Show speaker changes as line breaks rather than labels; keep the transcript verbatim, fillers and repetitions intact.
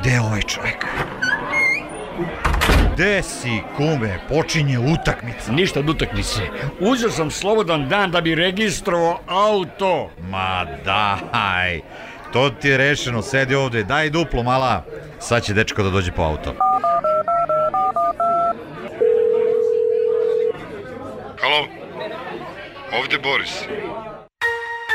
Gde je ovaj čovjek? Gde si, kume? Počinje utakmica.
Ništa od utakmice. Uzeo sam slobodan dan da bi registrovao auto.
Ma daj, to ti je rešeno, sedi ovde, daj duplo mala. Sad će dečko da dođe po auto.
Halo, ovde Boris.